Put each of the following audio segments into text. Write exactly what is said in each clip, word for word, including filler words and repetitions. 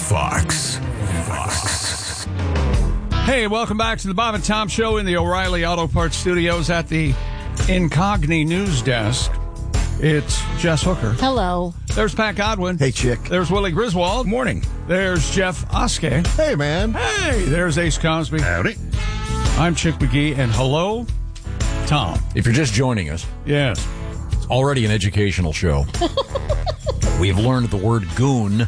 Fox. Fox. Hey, welcome back to the Bob and Tom Show in the O'Reilly Auto Parts Studios at the Incogni News Desk. It's Jess Hooker. Hello. There's Pat Godwin. Hey, chick. There's Willie Griswold. Good morning. There's Jeff Oskey. Hey, man. Hey, there's Ace Cosby. Howdy. I'm Chick McGee, and hello, Tom. If you're just joining us, Yes. it's already an educational show. We've learned the word goon.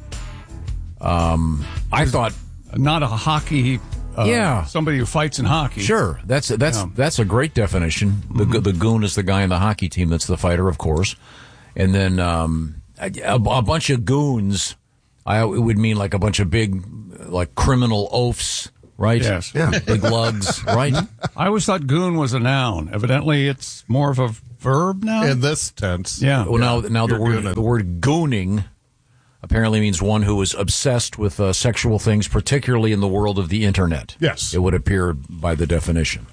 Um, I thought, Not a hockey... Uh, Yeah. Somebody who fights in hockey. sure, that's that's Yeah. that's a great definition. The the goon is the guy in the hockey team that's the fighter, of course, and then um, a, a bunch of goons. I it would mean like a bunch of big, like criminal oafs, right? Yes. Yeah. Big lugs, right? I always thought goon was a noun. Evidently, it's more of a verb now. In this tense. Yeah. Well, now now the You're word gooning. the word gooning apparently means one who is obsessed with uh, sexual things, particularly in the world of the internet. Yes. It would appear by the definition.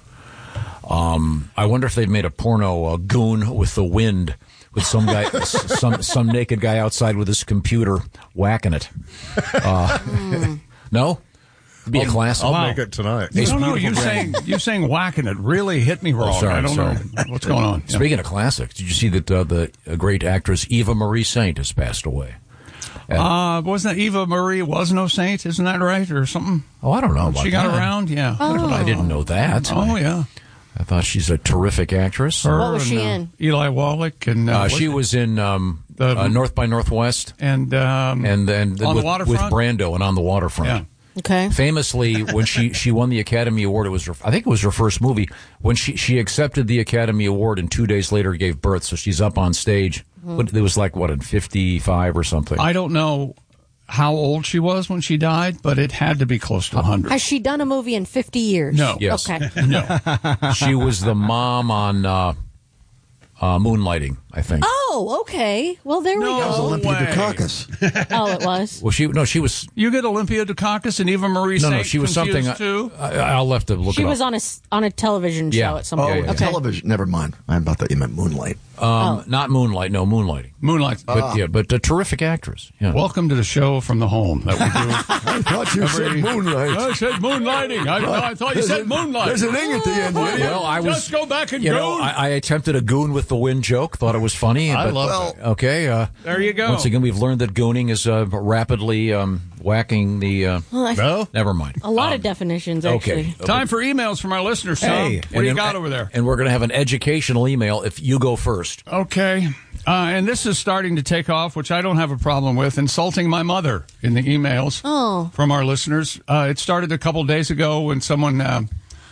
Um, I wonder if they've made a porno uh, goon with the wind, with some guy, s- some some naked guy outside with his computer whacking it. Uh, No, it'd be a classic. I'll Wow. make it tonight. I It's don't know. beautiful You brain. saying you saying whacking it really hit me wrong. sorry, I don't sorry. know what's going on. Yeah. Speaking of classics, did you see that uh, the uh, great actress Eva Marie Saint has passed away? Uh, wasn't that Eva Marie was no saint? Isn't that right, or something? Oh, I don't know about She got that. around, yeah. I didn't know that. Oh yeah. I thought she's a terrific actress. Her What was she and, uh, in? Eli Wallach and uh, Uh, what- she was in um, The- uh, North by Northwest, and um, and then On the with, Waterfront? with Brando and On the Waterfront. yeah. Okay. Famously, when she, she won the Academy Award, it was her, I think it was her first movie. When she, she accepted the Academy Award and two days later gave birth, so she's up on stage. But it was like what in fifty-five or something. I don't know how old she was when she died, but it had to be close to one hundred. Has she done a movie in fifty years? No. Yes. Okay. No. She was the mom on uh, uh, Moonlighting, I think. Oh, okay. Well, there No. we That was go. Olympia way. Dukakis. Oh, it was. Well, she no, she was You get Olympia Dukakis and Eva Marie no, Saint no, she was something. confused too. I, I'll have to look She it was up. on a s- on a television show Yeah. at some Oh, point. yeah. Okay. Television. Never mind. I thought you meant Moonlight. Um, Not Moonlight, no Moonlighting. Moonlight. But yeah, but a terrific actress. Yeah. Welcome to the show from the home that we do. I thought you said Every- Moonlight. I said moonlighting. I, I thought you said moonlight. There's an ing at the end. You idiot. Well, I was. Just go back and you goon. know, I, I attempted a goon with the wind joke. Thought it was funny. I but, love Well, that. Okay. Uh, There you go. Once again, we've learned that gooning is uh, rapidly um, whacking the. Uh, Well, I- No? never mind. A lot of definitions, actually. Okay. Time for emails from our listeners, Tom. Hey, what and do you then- got over there? And we're going to have an educational email if you go first. Okay. Uh, and this is starting to take off, which I don't have a problem with, insulting my mother in the emails Oh. from our listeners. Uh, it started a couple days ago when someone uh,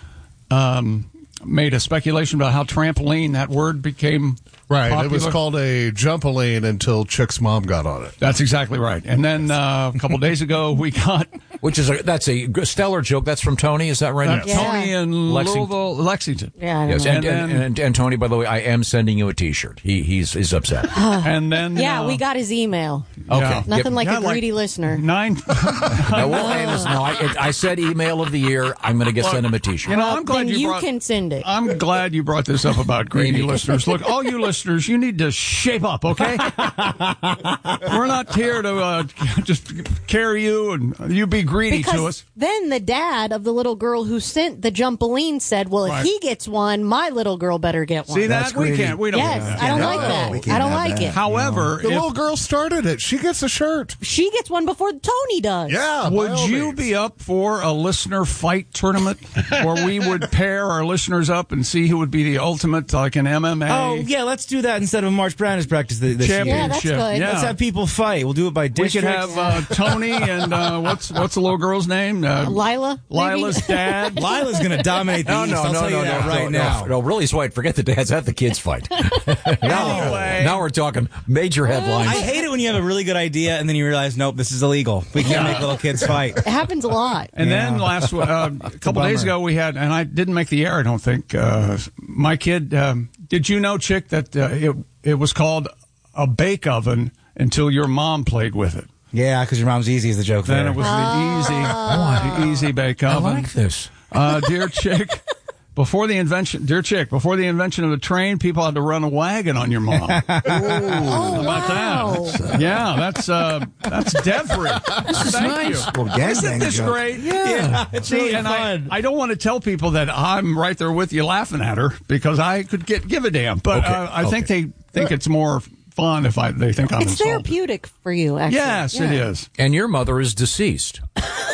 um, made a speculation about how trampoline, that word became Right. popular. It was called a jumpaline until Chick's mom got on it. That's exactly right. And then uh, a couple days ago, we got Which is a, that's a stellar joke. That's from Tony. Is that right? uh, Yeah. Tony in Lexington. Louisville, Lexington. Yeah, I don't Yes, know. and, And and, then- and, and Tony, by the way, I am sending you a T-shirt. He he's he's upset. And then Yeah, uh, we got his email. Okay, Yeah. Nothing Yep. like Yeah, a like- greedy listener. nine. No, well, hey, listen, no, I, it, I said email of the year. I'm going to get send him a T-shirt. You know, I'm glad then you, you brought. can send it. I'm glad you brought this up about greedy Maybe. listeners. Look, all you listeners, you need to shape up, okay? We're not here to uh, just carry you and you be greedy because to us. then the dad of the little girl who sent the jumpaline said, well, if Right. he gets one, my little girl better get one. See That's that? We greedy. can't. We don't. Yes, do that. I don't No, like that. we can't I don't have like that. it. However, The if- little girl started it. She gets a shirt. She gets one before Tony does. Yeah. by would all you means. be up for a listener fight tournament where we would pair our listeners up and see who would be the ultimate, like an M M A Oh, yeah, let's do that instead of a March Madness practice th- this championship? Yeah, that's good. Yeah. year. Let's have people fight. We'll do it by we district. could have uh, Tony and uh, what's what's the little girl's name? Uh, Lila? maybe? Lila's dad. Lila's going to dominate the No, East. no, I'll no, tell no, you no, that right no, now. no, no, really, White. Forget the dads. Have the kids fight. now, Anyway. now we're talking major headlines. I hate it when you have a really good idea and then you realize, nope, this is illegal. We can't make little kids fight. It happens a lot. And Yeah. then last uh, a couple days ago we had, and I didn't make the air. I don't think uh, my kid. Um, did you know, Chick, that uh, it it was called a bake oven until your mom played with it? Yeah, because your mom's easy is the joke Then there. it was the easy, the easy bake I oven. like this. Uh, dear Chick, Before the invention, dear chick, before the invention of the train, people had to run a wagon on your mom. Oh, How about wow. that? Yeah, that's uh, that's death-free. This is Thank nice. you. Well, gangbang Isn't this joke. great? Yeah, it's See, really and fun. I, I don't want to tell people that I'm right there with you laughing at her because I could get give a damn. But Okay, uh, I think okay. they think it's more fun if I they think I'm It's insulted. therapeutic for you, actually. Yes, it Yeah. is. And your mother is deceased.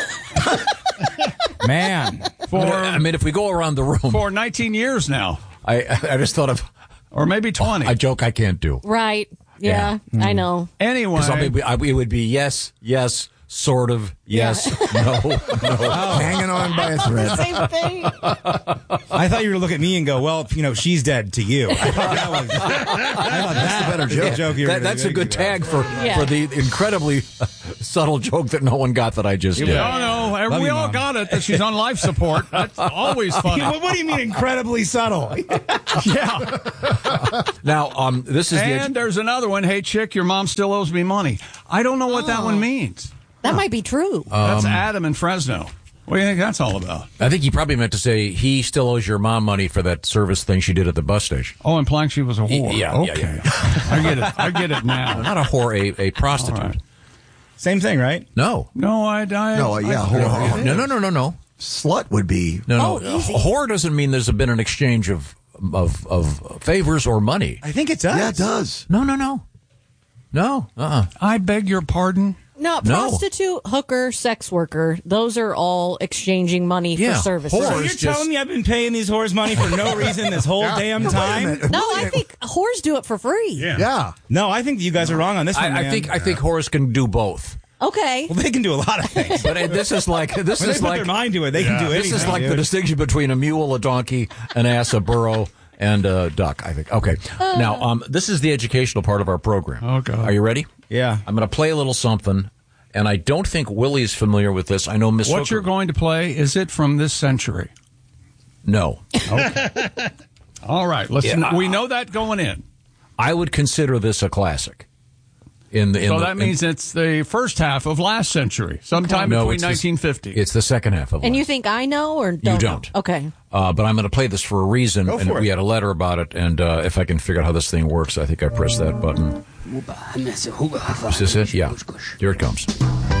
Man. For I mean, if we go around the room, for nineteen years now, I I just thought of or maybe twenty. a joke I can't do. Right. Yeah, I know. Anyway, Because I mean, I- it would be yes, yes, sort of, yes, no, no. Hanging on by a thread. Same thing. I thought you were to look at me and go, well, you know, she's dead to you. I thought that was, I thought that the better was the joke. joke you were That, gonna that's a make good me go. tag for, Yeah. for the incredibly subtle joke that no one got that I just did. no, no, Love we you, all Mom. got it that she's on life support. That's always funny. What, what do you mean incredibly subtle? Yeah. Now, um, this is the And there's another one. Hey, chick, your mom still owes me money. I don't know what that one means. That might be true. That's Adam in Fresno. What do you think that's all about? I think he probably meant to say he still owes your mom money for that service thing she did at the bus station. Oh, implying she was a whore. Yeah, yeah, okay. yeah, I get it. I get it now. Not a whore, a, a prostitute. All right. Same thing, right? No. No, I. I No, uh, yeah, I, whore. No, no, no, no, no. Slut would be. No, Oh, no. easy. Whore doesn't mean there's been an exchange of, of, of favors or money. I think it does. Yeah, it does. No, no, no. No. Uh-uh. I beg your pardon. No, No. prostitute, hooker, sex worker, those are all exchanging money Yeah, for services. whore So is you're just- telling me I've been paying these whores money for no reason this whole damn time? No, I think whores do it for free. Yeah. No, I think you guys are wrong on this one, I, I man. think I think whores can do both. Okay. Well, they can do a lot of things. But uh, this is like this When they is put like their mind to it, they can do this anything. is like the dude. distinction between a mule, a donkey, an ass, a burro, and a duck. I think. Okay. Now, um, this is the educational part of our program. Oh, God. Are you ready? Yeah. I'm going to play a little something, and I don't think Willie's familiar with this. I know Miss. What Hooker- you're going to play, is it from this century? No, All right. Listen, Yeah. we know that going in. I would consider this a classic. In the in So the, that means it's the first half of last century, sometime No, between it's the- nineteen fifty. It's the second half of. And life. you think I know or don't? You don't. Know? Okay. Uh, but I'm going to play this for a reason, Go and for we it. had a letter about it. And uh, if I can figure out how this thing works, I think I press that button. Is this it? Yeah. Here it comes.